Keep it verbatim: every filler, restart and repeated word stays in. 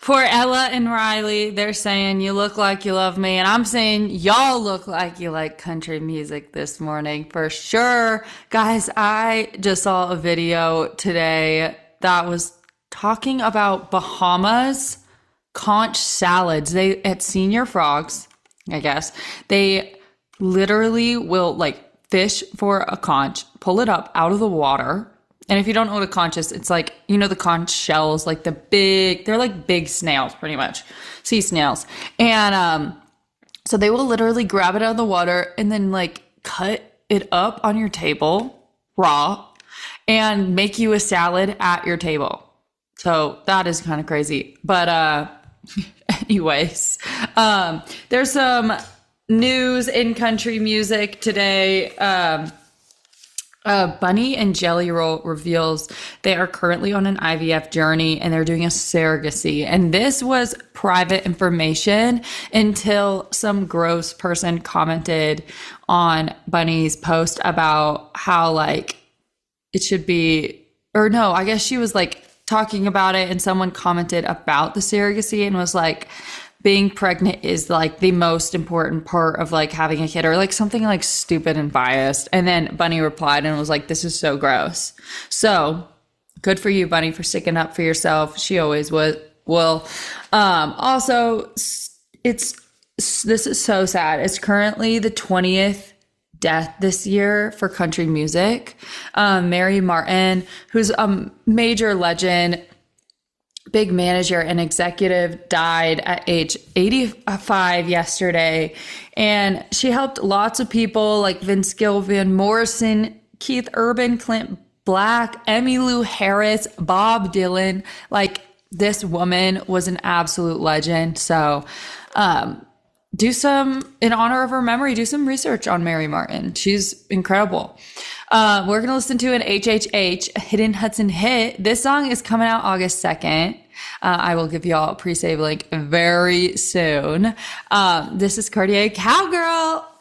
Poor Ella and Riley, they're saying you look like you love me, and I'm saying y'all look like you like country music this morning for sure. Guys, I just saw a video today that was talking about Bahamas conch salads. They at Senior Frogs, I guess, they literally will like fish for a conch, pull it up out of the water. And if you don't know what a conch is, it's like, you know, the conch shells, like the big, they're like big snails, pretty much, sea snails. And um, so they will literally grab it out of the water and then like cut it up on your table raw and make you a salad at your table. So that is kind of crazy. But uh, anyways, um, there's some news in country music today. Um, Uh, Bunny and Jelly Roll reveals they are currently on an I V F journey and they're doing a surrogacy. And this was private information until some gross person commented on Bunny's post about how like it should be, or no, I guess she was like talking about it and someone commented about the surrogacy and was like, being pregnant is like the most important part of like having a kid, or like something like stupid and biased. And then Bunny replied and was like, this is so gross. So good for you, Bunny, for sticking up for yourself. She always would. Will. Um, also, it's, this is so sad. It's currently the twentieth death this year for country music. Um, Mary Martin, who's a major legend, big manager and executive, died at age eighty-five yesterday. And she helped lots of people like Vince Gill, Van Morrison, Keith Urban, Clint Black, Emmylou Harris, Bob Dylan. Like, this woman was an absolute legend. So um, do some, in honor of her memory, do some research on Mary Martin. She's incredible. Uh, we're going to listen to an H H H, a Hidden Hudson hit. This song is coming out August second. Uh, I will give y'all a pre-save link very soon. Um, this is Cartier Cowgirl.